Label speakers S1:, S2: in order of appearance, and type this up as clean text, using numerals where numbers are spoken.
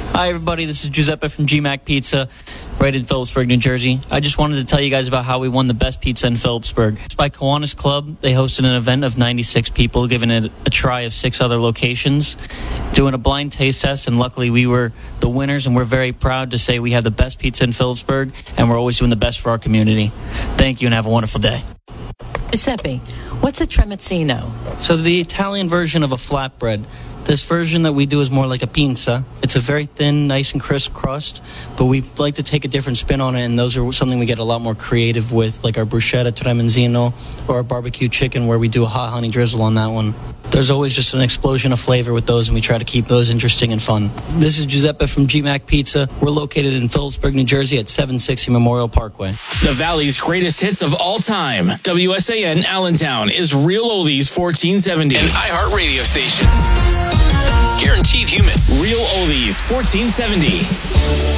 S1: Hi, everybody. This is Giuseppe from GMAC Pizza, right in Phillipsburg, New Jersey. I just wanted to tell you guys about how we won the best pizza in Phillipsburg. It's by Kiwanis Club. They hosted an event of 96 people, giving it a try of 6 other locations, doing a blind taste test, and luckily we were the winners, and we're very proud to say we have the best pizza in Phillipsburg, and we're always doing the best for our community. Thank you, and have a wonderful day.
S2: Giuseppe, what's a tremezzino?
S1: So the Italian version of a flatbread. This version that we do is more like a pinza. It's a very thin, nice and crisp crust, but we like to take a different spin on it, and those are something we get a lot more creative with, like our bruschetta tremezzino or our barbecue chicken, where we do a hot honey drizzle on that one. There's always just an explosion of flavor with those, and we try to keep those interesting and fun. This is Giuseppe from GMAC Pizza. We're located in Phillipsburg, New Jersey at 760 Memorial Parkway.
S3: The Valley's greatest hits of all time. WSAN Allentown is Real Oldies 1470.
S4: An iHeart radio station. Guaranteed human.
S3: Real Oldies 1470.